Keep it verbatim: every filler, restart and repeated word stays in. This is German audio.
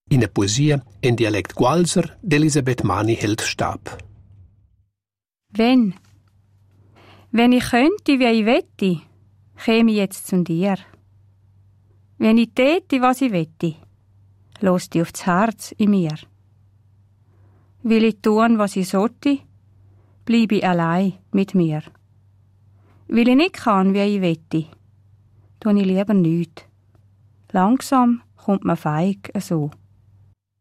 In der Poesie in Dialekt Gualser d'Elisabeth Mani hält Stab. Wenn, wenn ich könnte, wie ich wette, käme ich jetzt zu dir. Wenn ich täte, was ich wette, los dich aufs Herz in mir. Will ich tun, was ich sollte, bleibe ich allein mit mir. Will ich nicht kann, wie ich wette, tue ich lieber nichts. Langsam kommt man feig so.